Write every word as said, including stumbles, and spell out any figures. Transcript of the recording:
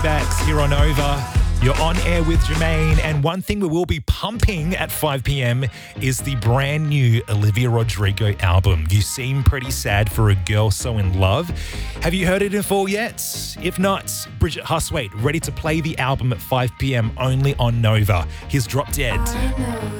Bags here on Nova. You're on air with Jermaine, and one thing we will be pumping at five p.m. is the brand new Olivia Rodrigo album, You Seem Pretty Sad for a Girl So in Love. Have you heard it in full yet? If not, Bridget Huswaite ready to play the album at five p.m. only on Nova. Here's Drop Dead. I know